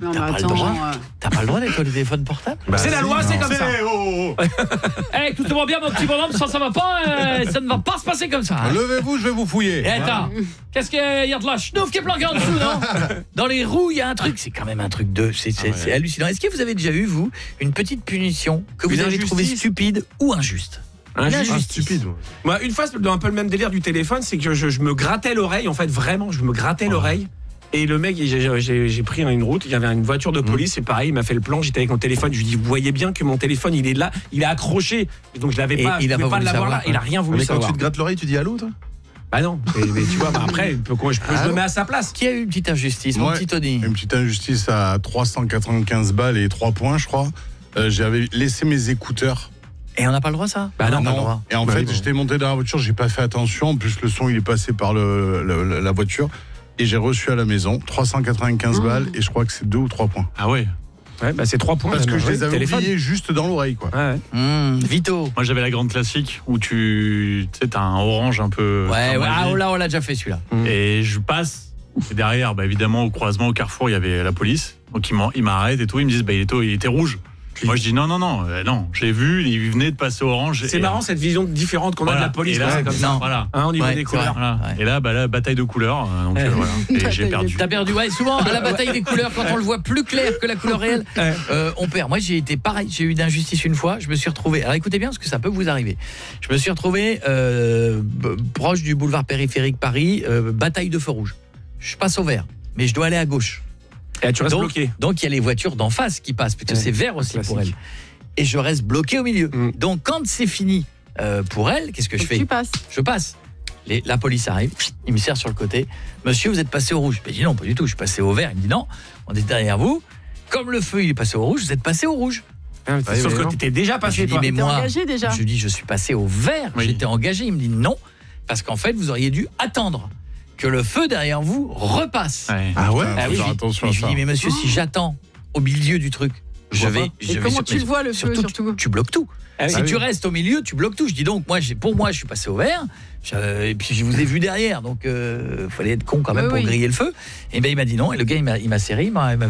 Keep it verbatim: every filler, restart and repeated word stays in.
Non, T'as mais pas attends, le droit. euh, T'as pas le droit d'être au téléphone portable. Bah, C'est la si, loi, c'est non. comme ça. Oh, oh, oh. Eh, écoute-moi bien, mon petit bonhomme, ça, ça va pas, euh, ça ne va pas se passer comme ça. hein. Levez-vous, je vais vous fouiller. Et attends, qu'est-ce qu'il y a de la chenouf qui est planquée en dessous, non? Dans les roues, il y a un truc, c'est quand même un truc de... C'est c'est- Ah ouais. c'est hallucinant. Est-ce que vous avez déjà eu, vous, une petite punition que vous Une avez injustice trouvée stupide ou injuste? Injuste. Ah, stupide. ouais. Moi, une fois, dans un peu le même délire du téléphone, c'est que je, je me grattais l'oreille, en fait, vraiment, je me grattais l'oreille. Et le mec, j'ai- j'ai j'ai pris une route, il y avait une voiture de police, c'est pareil, il m'a fait le plan, j'étais avec mon téléphone, je lui dis, vous voyez bien que mon téléphone, il est là, il est accroché. Et donc je l'avais Et pas, il je a pouvais pas pas voulu l'avoir là, savoir, il a rien voulu Mais quand savoir. tu te grattes l'oreille, tu dis allô, toi? Bah non, mais, mais tu vois, bah après, peut- je, je Ah me non. mets à sa place. Qui a eu une petite injustice, mon Ouais. petit Tony? Une petite injustice à trois cent quatre-vingt-quinze balles et trois points, je crois. Euh, J'avais laissé mes écouteurs. Et on n'a pas le droit, ça? Bah non, pas le droit. Et en Bah fait, oui, bon. j'étais monté dans la voiture, j'ai pas fait attention. En plus, le son, il est passé par le, le- la voiture. Et j'ai reçu à la maison trois cent quatre-vingt-quinze balles et je crois que c'est deux ou trois points. Ah ouais. Ouais, bah c'est trois points. Parce que même, je ouais, les avais téléphone. oubliés juste dans l'oreille, quoi. Ouais, ouais. Mmh, Vito. Moi j'avais la grande classique où tu tu sais t'as un orange un peu Ouais, comme ouais, ma ah, vie. oh là, on l'a déjà fait celui-là. Et je passe et derrière bah évidemment au croisement au carrefour il y avait la police donc ils m'en- ils m'arrêtent et tout ils me disent bah il était, il était rouge. Moi je dis non non non euh, non j'ai vu il venait de passer orange. C'est et- marrant cette vision différente qu'on a de Voilà. la police. Et quand là, c'est comme ça. non. voilà. Hein, au niveau Ouais, des c'est couleurs. vrai. Voilà. Ouais. Et là bah la bataille de couleurs euh, donc Ouais. euh, voilà et j'ai Bataille de perdu. T'as perdu, ouais, souvent à la bataille des couleurs, quand on le voit plus clair que la couleur réelle, Ouais. euh, on perd. Moi j'ai été pareil, j'ai eu d'injustice une fois, je me suis retrouvé, alors écoutez bien parce que ça peut vous arriver, je me suis retrouvé euh, b- proche du boulevard périphérique Paris, euh, bataille de feu rouge. Je passe au vert, mais je dois aller à gauche. Et tu restes Donc, bloqué. donc il y a les voitures d'en face qui passent, parce que Ouais, c'est vert aussi classique. pour elles. Et je reste bloqué au milieu. Mm. Donc quand c'est fini euh, pour elle, qu'est-ce que je donc fais? tu passes. Je passe. Les- la police arrive, il me serre sur le côté. Monsieur, vous êtes passé au rouge. Je lui dis non, pas du tout, je suis passé au vert. Il me dit non, on est derrière vous. Comme le feu, il est passé au rouge, vous êtes passé au rouge. Hein, Ah oui, Sauf mais que non. tu étais déjà Je passé, lui dis toi. mais T'es moi, engagé déjà. je lui dis je suis passé au vert, Oui. j'étais engagé. Il me dit non, parce qu'en fait, vous auriez dû attendre que le feu derrière vous repasse. Ouais. Ah ouais, Ah faut oui, faire je- attention mais à je lui ça. dis mais monsieur, si j'attends au milieu du truc, je vois vais, pas. je Et vais comment sur- tu le vois, le feu, surtout, surtout tu, tu bloques tout. Ah oui. Si Ah tu oui. restes au milieu, tu bloques tout. Je dis donc, moi, j'ai- pour moi, je suis passé au vert. Je- et puis je vous ai vu derrière, donc euh, fallait être con quand même Oui, pour oui. griller le feu. Et ben il m'a dit non. Et le gars, il m'a, il m'a serré, il m'a, il m'a